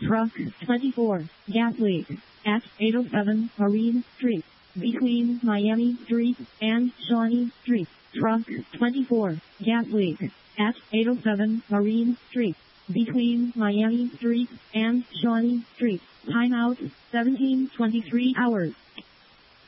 Truck 24, gas leak, at 807 Marine Street, between Miami Street and Shawnee Street. Truck 24, gas leak, at 807 Marine Street, between Miami Street and Shawnee Street. Timeout, 17:23 hours.